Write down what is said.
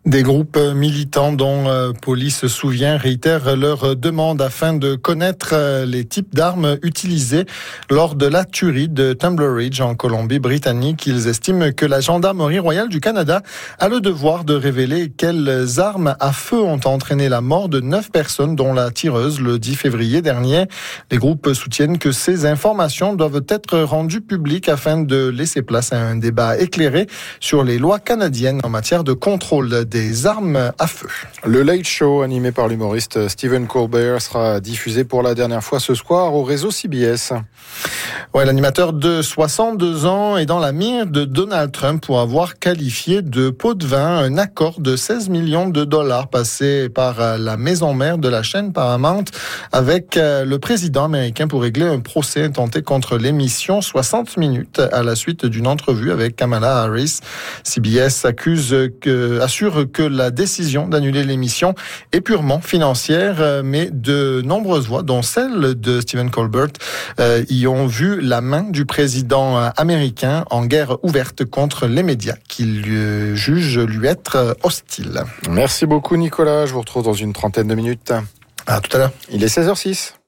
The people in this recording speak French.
Des groupes militants dont Police se souvient réitèrent leur demande afin de connaître les types d'armes utilisées lors de la tuerie de Tumbler Ridge en Colombie-Britannique. Ils estiment que la Gendarmerie royale du Canada a le devoir de révéler quelles armes à feu ont entraîné la mort de 9 personnes, dont la tireuse le 10 février dernier. Les groupes soutiennent que ces informations doivent être rendues publiques afin de laisser place à un débat éclairé sur les lois canadiennes en matière de contrôle des armes à feu. Le Late Show, animé par l'humoriste Stephen Colbert, sera diffusé pour la dernière fois ce soir au réseau CBS. Ouais, l'animateur de 62 ans est dans la mire de Donald Trump pour avoir qualifié de pot de vin un accord de 16 millions de dollars passé par la maison mère de la chaîne Paramount avec le président américain pour régler un procès intenté contre l'émission 60 minutes à la suite d'une entrevue avec Kamala Harris. CBS assure que la décision d'annuler l'émission est purement financière, mais de nombreuses voix, dont celle de Stephen Colbert, y ont vu la main du président américain en guerre ouverte contre les médias qu'il juge lui être hostile. Merci beaucoup Nicolas, je vous retrouve dans une trentaine de minutes. À tout à l'heure. Il est 16h06.